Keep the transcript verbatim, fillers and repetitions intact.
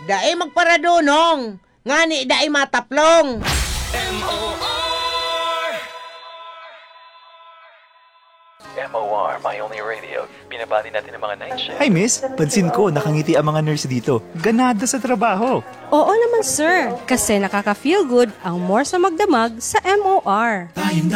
Daay magparadunong. Ngani daay mataplong. M O R! M O R, My Only Radio. Binabati natin ang mga night shift. Hi miss, pansin ko nakangiti ang mga nurse dito. Ganada sa trabaho. Oo naman sir, kasi nakaka-feel good ang more sa magdamag sa M O R.